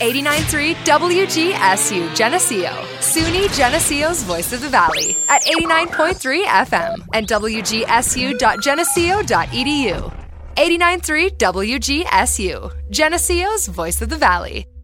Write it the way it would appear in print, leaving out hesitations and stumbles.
89.3 WGSU Geneseo, SUNY Geneseo's Voice of the Valley at 89.3 FM and WGSU.geneseo.edu. 89.3 WGSU, Geneseo's Voice of the Valley.